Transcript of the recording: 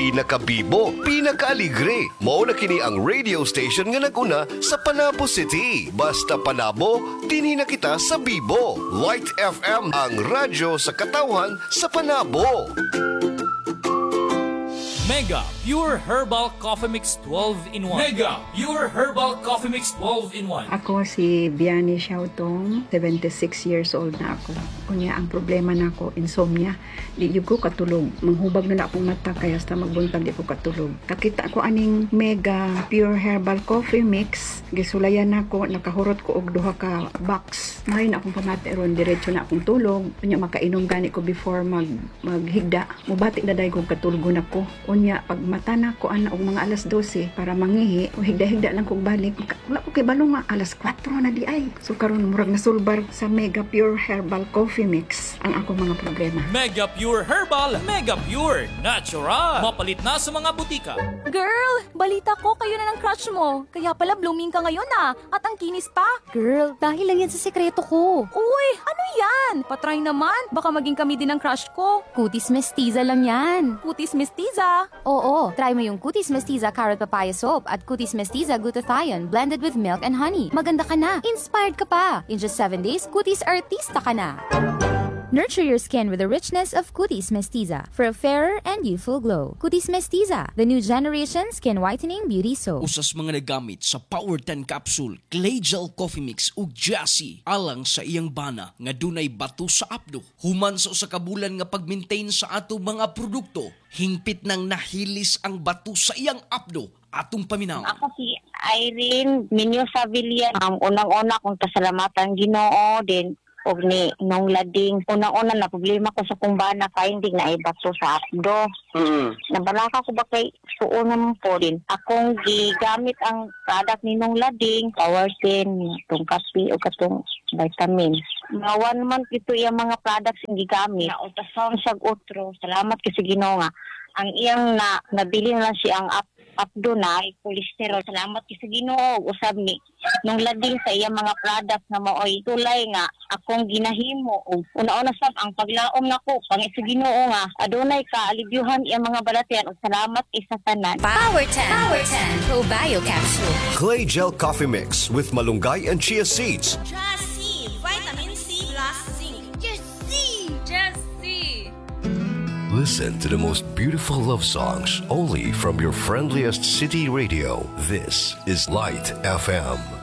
pinakabibo, pinakaaligre. Mao na kini ang radio station nga naguna sa Panabo City. Basta Panabo, dinhi na kita sa Bibo. Light FM, ang radyo sa katawhan sa Panabo. Mega Pure Herbal Coffee Mix 12-in-1. Mega Pure Herbal Coffee Mix 12-in-1. Ako si Biani Xiaotong, 76 years old na ako. Kunya ang problema na ako, insomnia. Di ko katulog. Manghubag na akong mata kaya sa magbuntag di ko katulog. Kakita ko aning Mega Pure Herbal Coffee Mix. Gisulayan ako, nakahurot ko og duha ka box. May na akong pamati ron, diretso na akong tulog. Kunya makainom gani ko before maghigda. Mubati na dahil kong katulgon ako. Kunya pag mata na ko ana og mga alas 12 para mangihi, o higda-higda lang kong balik. Wala ko kay balong alas 4 na di ay. So karon murag nasulbar sa Mega Pure Herbal Coffee Mix ang ako mga problema. Mega Pure Herbal, Mega Pure Natural. Mapalit na sa mga butika. Girl, balita ko kayo na ng crush mo. Kaya pala blooming ka ngayon ah. At ang kinis pa. Girl, dahil lang yan sa sekreto ko. Uy, ano yan? Patry naman. Baka maging kami din ang crush ko. Cutis Mestiza lang yan. Cutis Mestiza? Oo, try mo yung Cutis Mestiza Carrot Papaya Soap at Cutis Mestiza Glutathione blended with milk and honey. Maganda ka na. Inspired ka pa. In just 7 days, Cutis Artista ka na. Nurture your skin with the richness of Cutis Mestiza for a fairer and youthful glow. Cutis Mestiza, the new generation skin whitening beauty soap. Usas mga nagamit sa Power 10 Capsule, Clay Gel Coffee Mix ug Jassy alang sa iyang bana nga dunay bato sa apdo. Human sa usa ka bulan nga pag-maintain sa ato mga produkto, hingpit nang nahilis ang bato sa iyang apdo. Atong paminaw. Ako si Irene Minyo Savilla. Unang-una kong pasalamatan Ginoo din og ni nung lading unang-una na problema ko sa kumbana finding na ibato sa apdo. Nabalaka ko ba kay suunan po din akong gigamit ang product ni nung lading Power 10 itong kape o katong vitamin. Mga 1 month ito yung mga products yung gigamit. Na ultrasound sa utro. Salamat kasi Ginoo nga ang iyang nabili na lang siya ang apdo na cholesterol. Salamat kasi Ginoo usab ni nung lading sa iya mga product na maoy tulay nga akong ginahimo og una-una sab ang paglaom nako pangit sa Ginoo nga adunay ka alibyuhan iya mga balatyan ug salamat isa tanan. Power 10 Probio Capsule. Clay Gel Coffee Mix with malunggay and chia seeds. Just C, vitamin C plus zinc. Just C. Just C. Listen to the most beautiful love songs only from your friendliest city radio. This is Light FM.